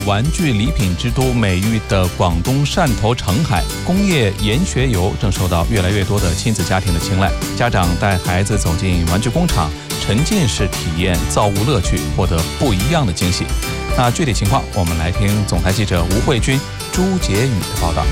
玩具礼品之都美誉的广东汕头澄海工业研学游正受到越来越多的亲子家庭的青睐。家长带孩子走进玩具工厂，沉浸式体验造物乐趣，获得不一样的惊喜。那具体情况，我们来听总台记者吴慧君、朱洁宇的报道。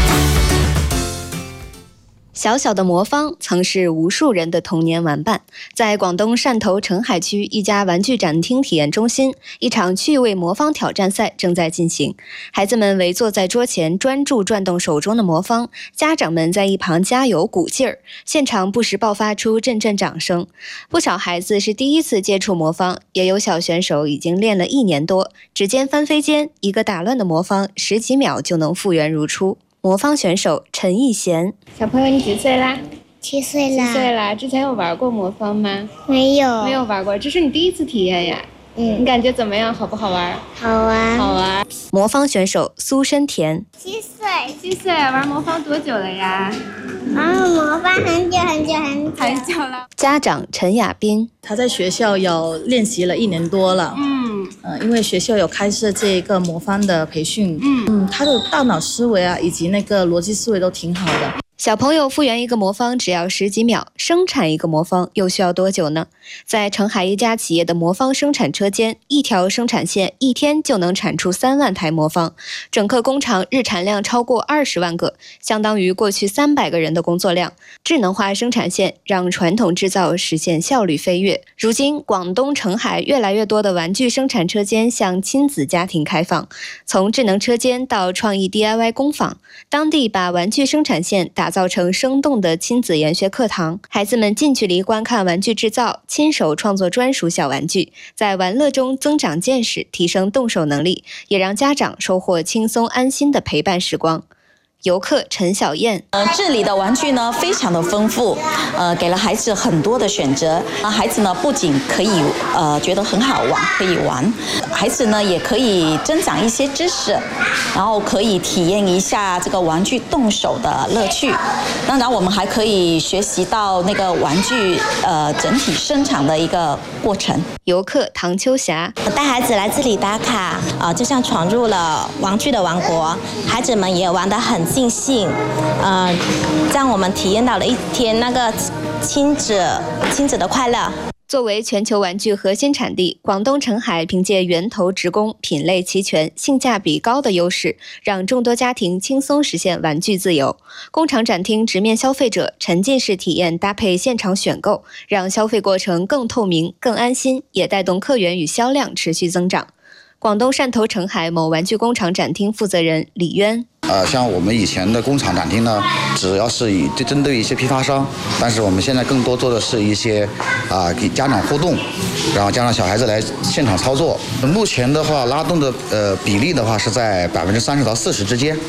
小小的魔方曾是无数人的童年玩伴。在广东汕头澄海区一家玩具展厅体验中心，一场趣味魔方挑战赛正在进行。孩子们围坐在桌前，专注转动手中的魔方，家长们在一旁加油鼓劲儿，现场不时爆发出阵阵掌声。不少孩子是第一次接触魔方，也有小选手已经练了1年多，指尖翻飞间，一个打乱的魔方10几秒就能复原如初。魔方选手陈艺贤， 小朋友你几岁啦 ？7岁啦。 7岁啦，之前有玩过魔方吗？ 没有。 没有玩过，这是你第一次体验呀？你感觉怎么样？好不好玩？ 好玩。 好玩。 魔方选手苏申田 ，7岁。 7岁，玩魔方多久了呀？ 魔方很久了。 家长陈亚斌， 他在学校有练习了1年多了。因为学校有开设这个魔方的培训。他的大脑思维啊，以及那个逻辑思维都挺好的。 小朋友复原一个魔方只要10几秒，生产一个魔方又需要多久呢？在澄海一家企业的魔方生产车间，一条生产线1天就能产出3万台魔方，整个工厂日产量超过20万个，相当于过去300个人的工作量。智能化生产线让传统制造实现效率飞跃。如今，广东澄海越来越多的玩具生产车间向亲子家庭开放，从智能车间到创意 DIY 工坊，当地把玩具生产线打造成生动的亲子研学课堂，孩子们近距离观看玩具制造，亲手创作专属小玩具，在玩乐中增长见识，提升动手能力，也让家长收获轻松安心的陪伴时光。游客陈小燕， 这里的玩具呢非常的丰富，给了孩子很多的选择。孩子呢不仅可以觉得很好玩，可以玩，孩子呢也可以增长一些知识，然后可以体验一下这个玩具动手的乐趣。当然，我们还可以学习到那个玩具整体生产的一个过程。 游客唐秋霞， 我带孩子来这里打卡，就像闯入了玩具的王国，孩子们也玩得很尽兴，让我们体验到了一天那个亲子的快乐。 作为全球玩具核心产地，广东澄海凭借源头直供、品类齐全、性价比高的优势，让众多家庭轻松实现玩具自由。工厂展厅直面消费者，沉浸式体验搭配现场选购，让消费过程更透明、更安心，也带动客源与销量持续增长。广东汕头澄海某玩具工厂展厅负责人李渊， 像我们以前的工厂展厅呢，主要是针对一些批发商，但是我们现在更多做的是一些给家长互动，然后加上小孩子来现场操作。目前的话，拉动的比例的话是在30%到40%之间。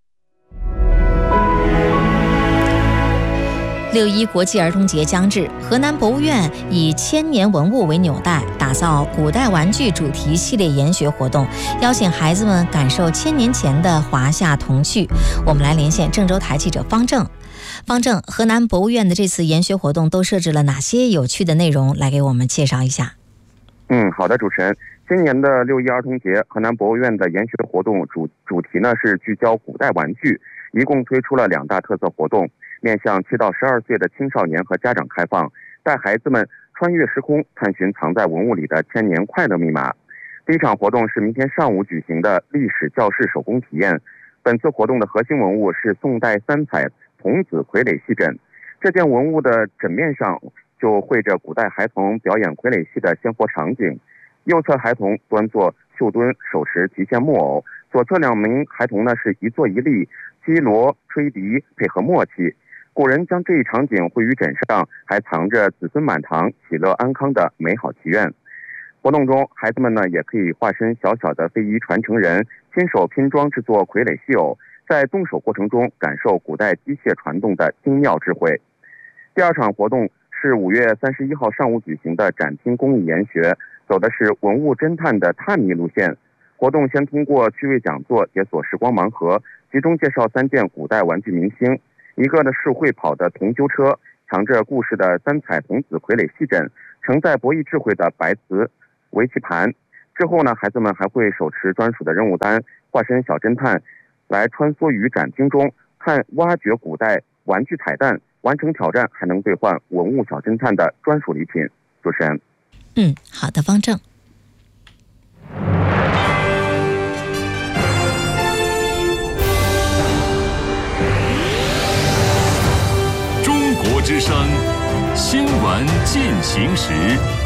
6·1国际儿童节将至，河南博物院以千年文物为纽带，打造古代玩具主题系列研学活动，邀请孩子们感受1000年前的华夏童趣。我们来连线郑州台记者方正。方正，河南博物院的这次研学活动都设置了哪些有趣的内容？来给我们介绍一下。 好的，主持人。今年的6·1儿童节，河南博物院的研学活动主题呢是聚焦古代玩具，一共推出了2大特色活动，面向7到12岁的青少年和家长开放，带孩子们穿越时空，探寻藏在文物里的1000年快乐密码。第一场活动是明天上午举行的历史教室手工体验。本次活动的核心文物是宋代3彩童子傀儡戏枕，这件文物的枕面上就绘着古代孩童表演傀儡戏的鲜活场景。右侧孩童端坐绣墩，手持极限木偶；左侧2名孩童呢是一坐一立，击锣吹笛，配合默契。古人将这一场景绘于枕上，还藏着子孙满堂、喜乐安康的美好祈愿。活动中，孩子们呢也可以化身小小的非遗传承人，亲手拼装制作傀儡戏偶，在动手过程中感受古代机械传动的精妙智慧。第二场活动是5月31号上午举行的展厅公益研学，走的是文物侦探的探秘路线。活动先通过趣味讲座解锁时光盲盒，集中介绍3件古代玩具明星，一个呢是会跑的铜揪车，藏着故事的3彩童子傀儡戏枕，承载博弈智慧的白瓷围棋盘， 之后呢，孩子们还会手持专属的任务单，化身小侦探，来穿梭于展厅中，挖掘古代玩具彩蛋，完成挑战还能兑换文物小侦探的专属礼品。主持人。 好的，方正。 中国之声新闻进行时。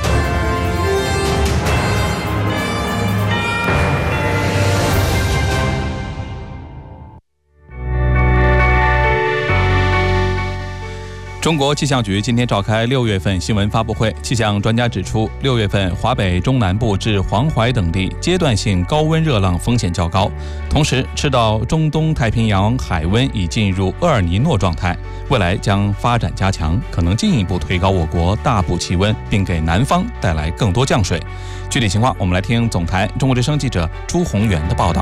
中国气象局今天召开6月份新闻发布会，气象专家指出，6月份华北中南部至黄淮等地阶段性高温热浪风险较高，同时赤道中东太平洋海温已进入厄尔尼诺状态，未来将发展加强，可能进一步推高我国大部气温，并给南方带来更多降水。具体情况，我们来听总台中国之声记者朱宏元的报道。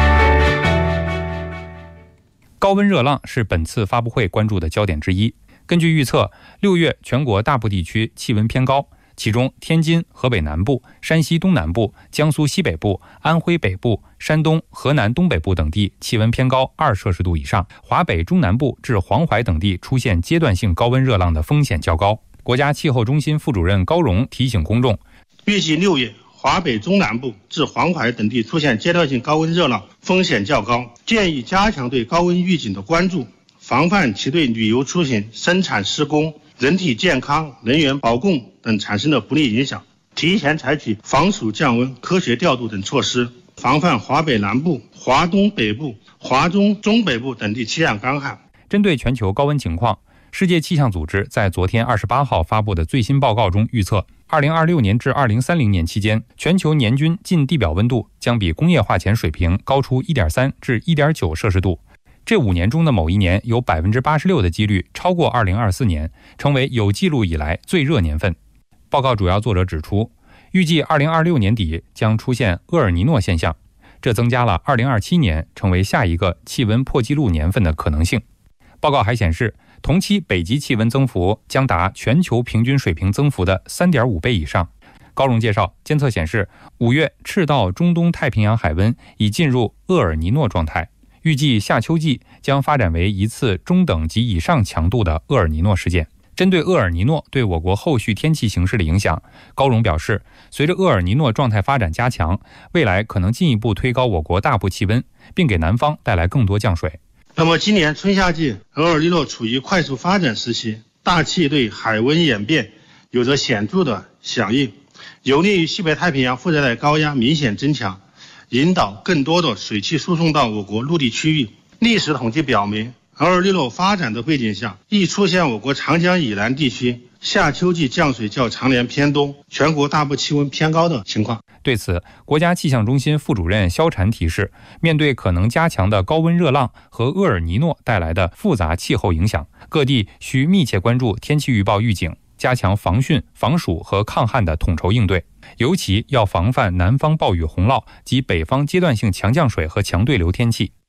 高温热浪是本次发布会关注的焦点之一。根据预测，6月全国大部地区气温偏高，其中天津、河北南部、山西东南部、江苏西北部、安徽北部、山东、河南东北部等地气温偏高2摄氏度以上，华北中南部至黄淮等地出现阶段性高温热浪的风险较高。国家气候中心副主任高荣提醒公众， 预计6月华北中南部至黄淮等地出现阶段性高温热浪，风险较高，建议加强对高温预警的关注，防范其对旅游出行、生产施工、人体健康、能源保供等产生的不利影响，提前采取防暑降温、科学调度等措施，防范华北南部、华东北部、华中中北部等地气象干旱。 针对全球高温情况，世界气象组织在昨天28号发布的最新报告中预测，2026年至2030年期间，全球年均近地表温度将比工业化前水平高出 1.3 至 1.9 摄氏度。这5年中的某一年有 86% 的几率超过2024年，成为有记录以来最热年份。报告主要作者指出，预计2026年底将出现厄尔尼诺现象，这增加了2027年成为下一个气温破纪录年份的可能性。报告还显示，同期北极气温增幅将达全球平均水平增幅的 3.5 倍以上。高荣介绍，监测显示，5月赤道中东太平洋海温已进入厄尔尼诺状态，预计夏秋季将发展为一次中等及以上强度的厄尔尼诺事件。针对厄尔尼诺对我国后续天气形势的影响，高荣表示，随着厄尔尼诺状态发展加强，未来可能进一步推高我国大部气温，并给南方带来更多降水。 那么今年春夏季厄尔尼诺处于快速发展时期，大气对海温演变有着显著的响应，有利于西北太平洋副热带高压明显增强，引导更多的水汽输送到我国陆地区域。历史统计表明，厄尔尼诺发展的背景下，易出现我国长江以南地区夏秋季降水较常年偏多，全国大部气温偏高的情况。 对此，国家气象中心副主任肖禅提示，面对可能加强的高温热浪和厄尔尼诺带来的复杂气候影响，各地需密切关注天气预报预警，加强防汛、防暑和抗旱的统筹应对，尤其要防范南方暴雨洪涝及北方阶段性强降水和强对流天气。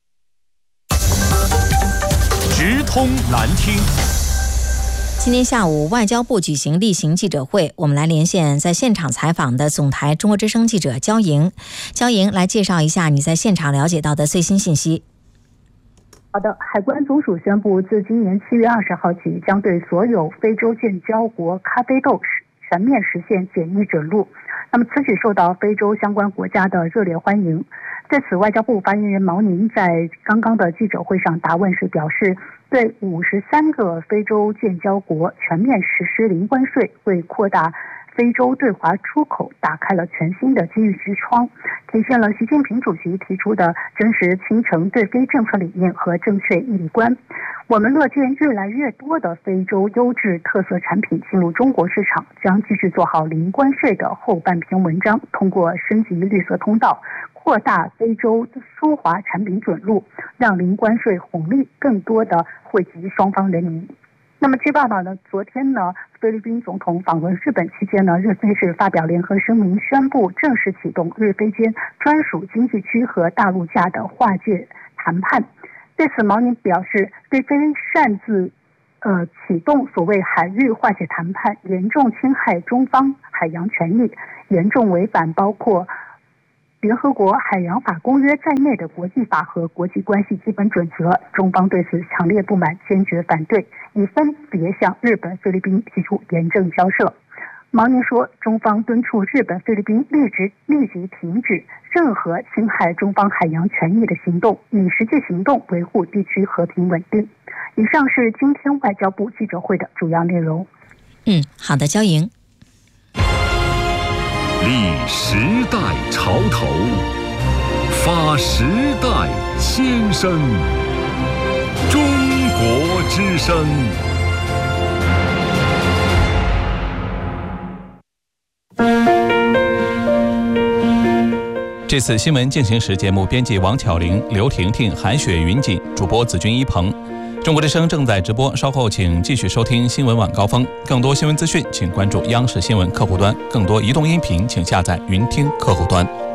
直通南听。 今天下午，外交部举行例行记者会，我们来连线在现场采访的总台中国之声记者焦莹。焦莹，来介绍一下你在现场了解到的最新信息。 好的，海关总署宣布，自今年7月20号起，将对所有非洲建交国咖啡豆全面实现检疫准入。那么此举受到非洲相关国家的热烈欢迎。对此，外交部发言人毛宁在刚刚的记者会上答问时表示，对53个非洲建交国全面实施零关税，为扩大非洲对华出口打开了全新的机遇之窗，体现了习近平主席提出的真实倾城对非政策理念和正确毅力观。我们乐见越来越多的非洲优质特色产品进入中国市场，将继续做好零关税的后半篇文章，通过升级绿色通道，扩大非洲输华产品准入，让零关税红利更多的惠及双方人民。那么据报道呢，昨天呢，菲律宾总统访问日本期间呢，日菲是发表联合声明，宣布正式启动日菲间专属经济区和大陆架的划界谈判。对此，毛宁表示，日菲擅自启动所谓海域划界谈判，严重侵害中方海洋权益，严重违反包括联合国海洋法公约在内的国际法和国际关系基本准则，中方对此强烈不满，坚决反对，已分别向日本、菲律宾提出严正交涉。毛宁说，中方敦促日本、菲律宾立即停止任何侵害中方海洋权益的行动，以实际行动维护地区和平稳定。以上是今天外交部记者会的主要内容。 好的，焦莹。 立时代潮头，发时代先声。中国之声。 这次新闻进行时节目编辑王巧玲、刘婷婷、韩雪、云锦，主播子君一鹏。中国之声正在直播，稍后请继续收听新闻晚高峰。更多新闻资讯，请关注央视新闻客户端；更多移动音频，请下载云听客户端。